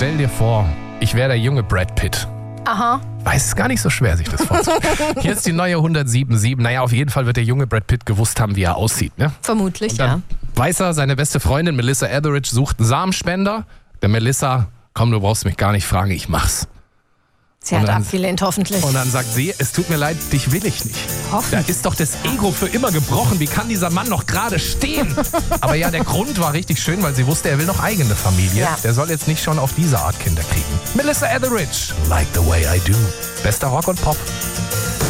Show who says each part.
Speaker 1: stell dir vor, ich wäre der junge Brad Pitt.
Speaker 2: Aha.
Speaker 1: Weiß, ist gar nicht so schwer, sich das vorzustellen. Hier ist die neue 107.7. Naja, auf jeden Fall wird der junge Brad Pitt gewusst haben, wie er aussieht, ne?
Speaker 2: Vermutlich,
Speaker 1: Und dann weiß er, seine beste Freundin Melissa Etheridge sucht einen Samenspender. Der Melissa, komm, du brauchst mich gar nicht fragen, ich mach's.
Speaker 2: Sie hat abgelehnt, hoffentlich.
Speaker 1: Und dann sagt sie, es tut mir leid, dich will ich nicht. Da ist doch das Ego für immer gebrochen. Wie kann dieser Mann noch gerade stehen? Aber ja, der Grund war richtig schön, weil sie wusste, er will noch eigene Familie.
Speaker 2: Ja.
Speaker 1: Der soll jetzt nicht schon auf diese Art Kinder kriegen. Melissa Etheridge, Like the Way I Do. Bester Rock und Pop.